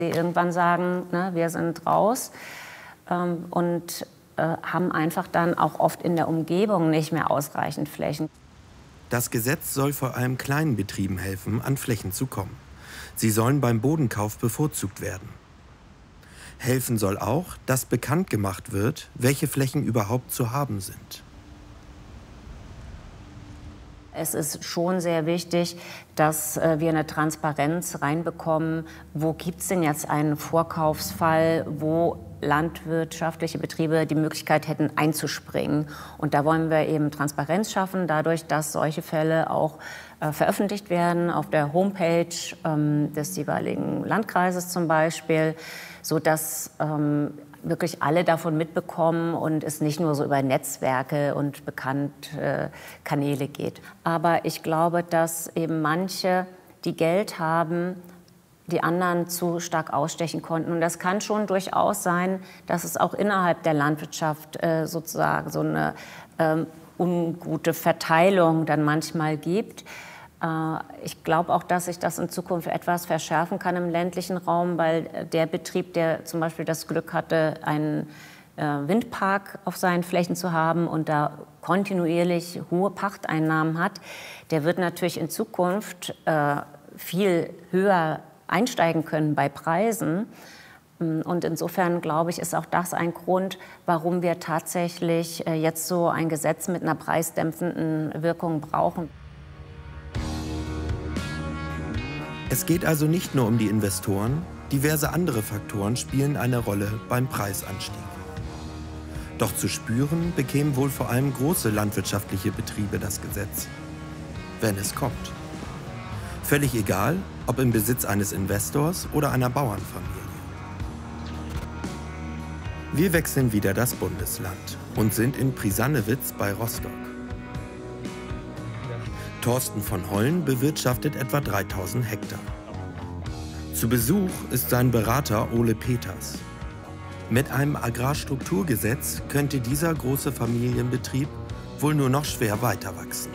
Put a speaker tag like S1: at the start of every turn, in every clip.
S1: Die irgendwann sagen, ne, wir sind raus und haben einfach dann auch oft in der Umgebung nicht mehr ausreichend Flächen.
S2: Das Gesetz soll vor allem kleinen Betrieben helfen, an Flächen zu kommen. Sie sollen beim Bodenkauf bevorzugt werden. Helfen soll auch, dass bekannt gemacht wird, welche Flächen überhaupt zu haben sind.
S1: Es ist schon sehr wichtig, dass wir eine Transparenz reinbekommen. Wo gibt es denn jetzt einen Vorkaufsfall, wo landwirtschaftliche Betriebe die Möglichkeit hätten, einzuspringen? Und da wollen wir eben Transparenz schaffen, dadurch, dass solche Fälle auch veröffentlicht werden auf der Homepage des jeweiligen Landkreises zum Beispiel, sodass wirklich alle davon mitbekommen und es nicht nur so über Netzwerke und bekannte Kanäle geht. Aber ich glaube, dass eben manche, die Geld haben, die anderen zu stark ausstechen konnten. Und das kann schon durchaus sein, dass es auch innerhalb der Landwirtschaft sozusagen so eine ungute Verteilung dann manchmal gibt. Ich glaube auch, dass sich das in Zukunft etwas verschärfen kann im ländlichen Raum, weil der Betrieb, der zum Beispiel das Glück hatte, einen Windpark auf seinen Flächen zu haben und da kontinuierlich hohe Pachteinnahmen hat, der wird natürlich in Zukunft viel höher einsteigen können bei Preisen. Und insofern, glaube ich, ist auch das ein Grund, warum wir tatsächlich jetzt so ein Gesetz mit einer preisdämpfenden Wirkung brauchen.
S2: Es geht also nicht nur um die Investoren, diverse andere Faktoren spielen eine Rolle beim Preisanstieg. Doch zu spüren bekämen wohl vor allem große landwirtschaftliche Betriebe das Gesetz, wenn es kommt. Völlig egal, ob im Besitz eines Investors oder einer Bauernfamilie. Wir wechseln wieder das Bundesland und sind in Prisannewitz bei Rostock. Thorsten von Hollen bewirtschaftet etwa 3000 Hektar. Zu Besuch ist sein Berater Ole Peters. Mit einem Agrarstrukturgesetz könnte dieser große Familienbetrieb wohl nur noch schwer weiter wachsen.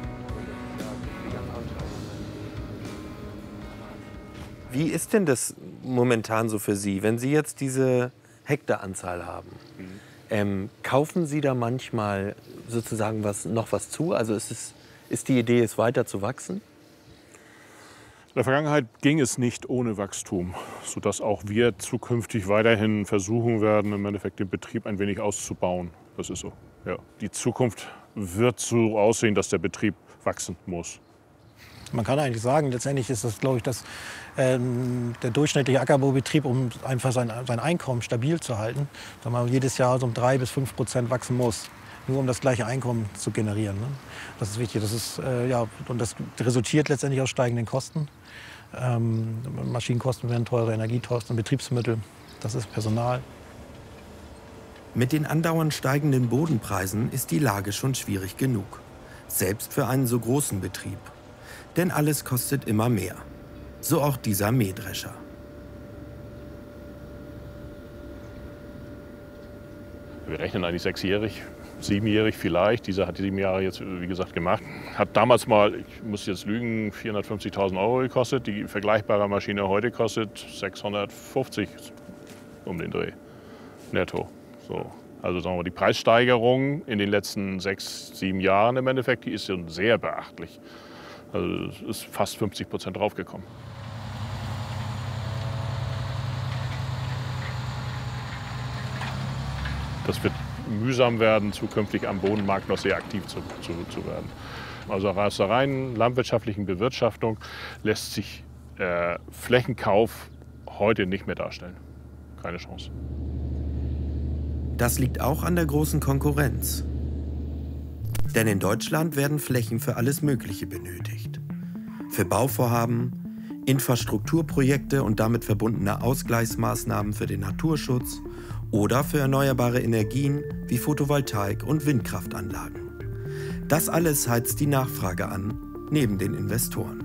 S2: Wie ist denn das momentan so für Sie, wenn Sie jetzt diese Hektaranzahl haben? Kaufen Sie da manchmal sozusagen noch was zu? Also ist die Idee, es weiter zu wachsen?
S3: In der Vergangenheit ging es nicht ohne Wachstum, sodass auch wir zukünftig weiterhin versuchen werden, im Endeffekt den Betrieb ein wenig auszubauen. Das ist so. Ja. Die Zukunft wird so aussehen, dass der Betrieb wachsen muss.
S4: Man kann eigentlich sagen, letztendlich ist das, glaube ich, der durchschnittliche Ackerbaubetrieb, um einfach sein Einkommen stabil zu halten, dass man jedes Jahr so um 3 bis 5% wachsen muss, nur um das gleiche Einkommen zu generieren. Ne? Das ist wichtig. Das ist, und das resultiert letztendlich aus steigenden Kosten. Maschinenkosten werden teurer, Energiekosten, Betriebsmittel, das ist Personal.
S2: Mit den andauernd steigenden Bodenpreisen ist die Lage schon schwierig genug. Selbst für einen so großen Betrieb. Denn alles kostet immer mehr. So auch dieser Mähdrescher.
S3: Wir rechnen eigentlich 6-jährig, 7-jährig vielleicht. Dieser hat 7 Jahre jetzt, wie gesagt, gemacht. Hat damals mal, ich muss jetzt lügen, 450.000 € gekostet. Die vergleichbare Maschine heute kostet 650 um den Dreh, netto. So. Also sagen wir, die Preissteigerung in den letzten 6-7 Jahren im Endeffekt, die ist schon sehr beachtlich. Also es ist fast 50% draufgekommen. Das wird mühsam werden, zukünftig am Bodenmarkt noch sehr aktiv zu werden. Also aus der reinen landwirtschaftlichen Bewirtschaftung lässt sich Flächenkauf heute nicht mehr darstellen. Keine Chance.
S2: Das liegt auch an der großen Konkurrenz. Denn in Deutschland werden Flächen für alles Mögliche benötigt. Für Bauvorhaben, Infrastrukturprojekte und damit verbundene Ausgleichsmaßnahmen für den Naturschutz oder für erneuerbare Energien wie Photovoltaik und Windkraftanlagen. Das alles heizt die Nachfrage an, neben den Investoren.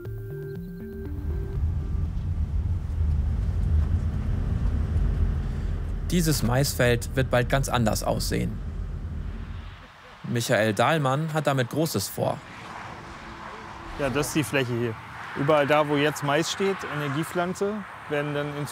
S5: Dieses Maisfeld wird bald ganz anders aussehen. Michael Dahlmann hat damit Großes vor.
S6: Ja, das ist die Fläche hier. Überall da, wo jetzt Mais steht, Energiepflanze, werden dann in